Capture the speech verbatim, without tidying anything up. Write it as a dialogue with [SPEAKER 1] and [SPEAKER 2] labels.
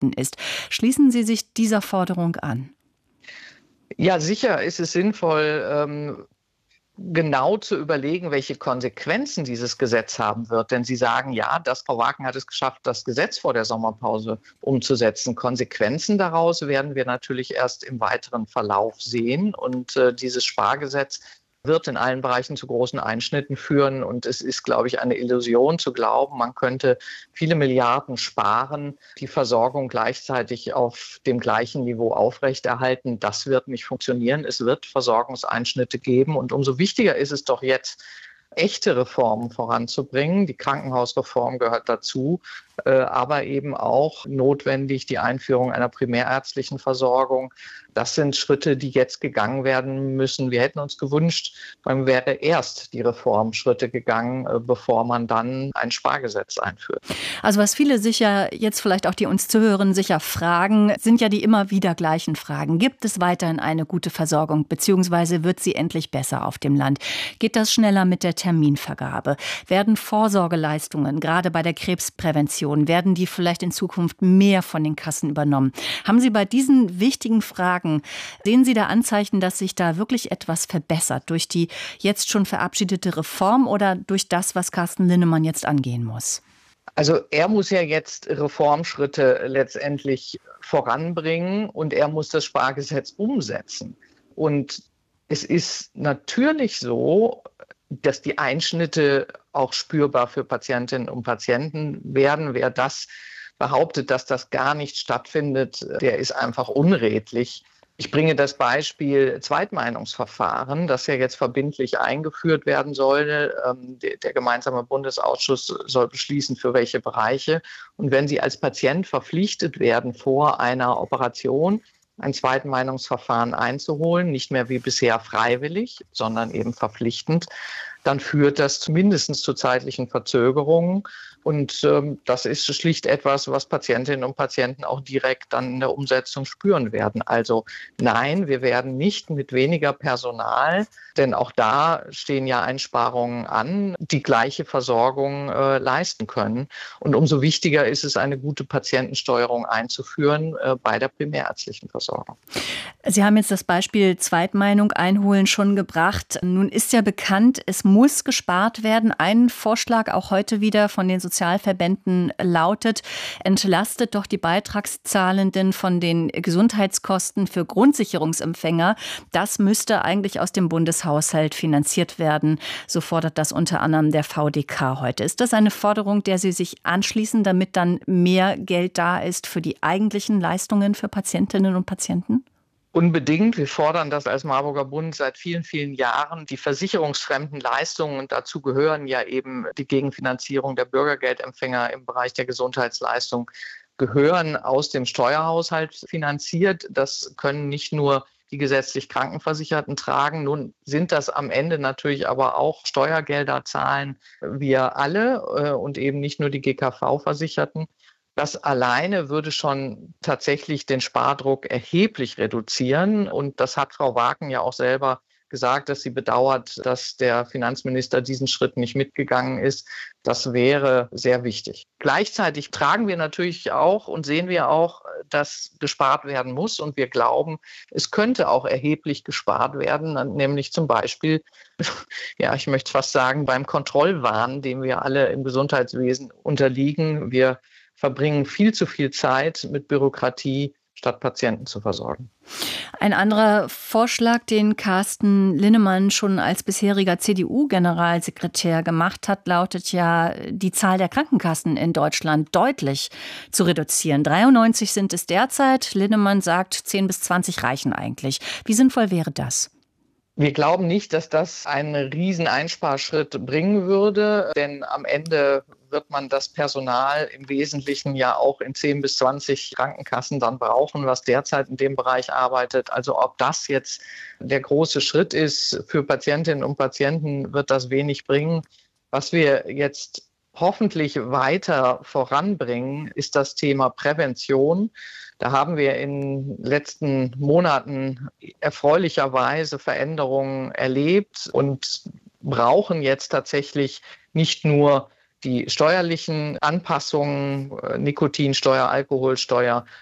[SPEAKER 1] Patienten ist. Schließen Sie sich dieser Forderung an?
[SPEAKER 2] Ja, sicher ist es sinnvoll, ähm, genau zu überlegen, welche Konsequenzen dieses Gesetz haben wird. Denn Sie sagen, ja, das Frau Wagen hat es geschafft, das Gesetz vor der Sommerpause umzusetzen. Konsequenzen daraus werden wir natürlich erst im weiteren Verlauf sehen. Und äh, dieses Spargesetz wird in allen Bereichen zu großen Einschnitten führen. Und es ist, glaube ich, eine Illusion zu glauben, man könnte viele Milliarden sparen, die Versorgung gleichzeitig auf dem gleichen Niveau aufrechterhalten. Das wird nicht funktionieren. Es wird Versorgungseinschnitte geben. Und umso wichtiger ist es doch jetzt, echte Reformen voranzubringen. Die Krankenhausreform gehört dazu, äh, aber eben auch notwendig die Einführung einer primärärztlichen Versorgung. Das sind Schritte, die jetzt gegangen werden müssen. Wir hätten uns gewünscht, man wäre erst die Reformschritte gegangen, äh, bevor man dann ein Spargesetz einführt.
[SPEAKER 1] Also was viele sicher, jetzt vielleicht auch die uns zuhören, sicher fragen, sind ja die immer wieder gleichen Fragen. Gibt es weiterhin eine gute Versorgung, beziehungsweise wird sie endlich besser auf dem Land? Geht das schneller mit der Terminvergabe? Werden Vorsorgeleistungen, gerade bei der Krebsprävention, werden die vielleicht in Zukunft mehr von den Kassen übernommen? Haben Sie bei diesen wichtigen Fragen, sehen Sie da Anzeichen, dass sich da wirklich etwas verbessert durch die jetzt schon verabschiedete Reform oder durch das, was Carsten Linnemann jetzt angehen muss?
[SPEAKER 2] Also er muss ja jetzt Reformschritte letztendlich voranbringen und er muss das Spargesetz umsetzen. Und es ist natürlich so, dass die Einschnitte auch spürbar für Patientinnen und Patienten werden. Wer das behauptet, dass das gar nicht stattfindet, der ist einfach unredlich. Ich bringe das Beispiel Zweitmeinungsverfahren, das ja jetzt verbindlich eingeführt werden soll. Der gemeinsame Bundesausschuss soll beschließen, für welche Bereiche. Und wenn Sie als Patient verpflichtet werden, vor einer Operation ein Zweitmeinungsverfahren einzuholen, nicht mehr wie bisher freiwillig, sondern eben verpflichtend, dann führt das zumindest zu zeitlichen Verzögerungen. Und ähm, das ist schlicht etwas, was Patientinnen und Patienten auch direkt dann in der Umsetzung spüren werden. Also nein, wir werden nicht mit weniger Personal, denn auch da stehen ja Einsparungen an, die gleiche Versorgung äh, leisten können. Und umso wichtiger ist es, eine gute Patientensteuerung einzuführen äh, bei der primärärztlichen Versorgung.
[SPEAKER 1] Sie haben jetzt das Beispiel Zweitmeinung einholen schon gebracht. Nun ist ja bekannt, es muss gespart werden. Ein Vorschlag auch heute wieder von den Sozialverbänden lautet, entlastet doch die Beitragszahlenden von den Gesundheitskosten für Grundsicherungsempfänger. Das müsste eigentlich aus dem Bundeshaushalt finanziert werden. So fordert das unter anderem der V D K heute. Ist das eine Forderung, der Sie sich anschließen, damit dann mehr Geld da ist für die eigentlichen Leistungen für Patientinnen und Patienten?
[SPEAKER 2] Unbedingt. Wir fordern das als Marburger Bund seit vielen, vielen Jahren. Die versicherungsfremden Leistungen, und dazu gehören ja eben die Gegenfinanzierung der Bürgergeldempfänger im Bereich der Gesundheitsleistung, gehören aus dem Steuerhaushalt finanziert. Das können nicht nur die gesetzlich Krankenversicherten tragen. Nun sind das am Ende natürlich aber auch Steuergelder, zahlen wir alle und eben nicht nur die G K V-Versicherten. Das alleine würde schon tatsächlich den Spardruck erheblich reduzieren. Und das hat Frau Wagen ja auch selber gesagt, dass sie bedauert, dass der Finanzminister diesen Schritt nicht mitgegangen ist. Das wäre sehr wichtig. Gleichzeitig tragen wir natürlich auch und sehen wir auch, dass gespart werden muss. Und wir glauben, es könnte auch erheblich gespart werden, nämlich zum Beispiel, ja, ich möchte fast sagen, beim Kontrollwahn, dem wir alle im Gesundheitswesen unterliegen. Wir verbringen viel zu viel Zeit mit Bürokratie, statt Patienten zu versorgen.
[SPEAKER 1] Ein anderer Vorschlag, den Carsten Linnemann schon als bisheriger C D U-Generalsekretär gemacht hat, lautet ja, die Zahl der Krankenkassen in Deutschland deutlich zu reduzieren. dreiundneunzig sind es derzeit. Linnemann sagt, zehn bis zwanzig reichen eigentlich. Wie sinnvoll wäre das?
[SPEAKER 2] Wir glauben nicht, dass das einen riesen Einsparschritt bringen würde, denn am Ende wird man das Personal im Wesentlichen ja auch in zehn bis zwanzig Krankenkassen dann brauchen, was derzeit in dem Bereich arbeitet. Also ob das jetzt der große Schritt ist für Patientinnen und Patienten, wird das wenig bringen. Was wir jetzt hoffentlich weiter voranbringen, ist das Thema Prävention. Da haben wir in den letzten Monaten erfreulicherweise Veränderungen erlebt und brauchen jetzt tatsächlich nicht nur Die steuerlichen Anpassungen, Nikotinsteuer, Alkoholsteuer,